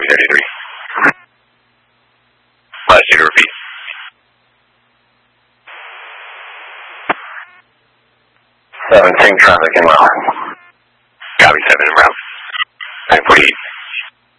33. Last you to repeat. Seeing traffic in route. Copy 7 en route. 948.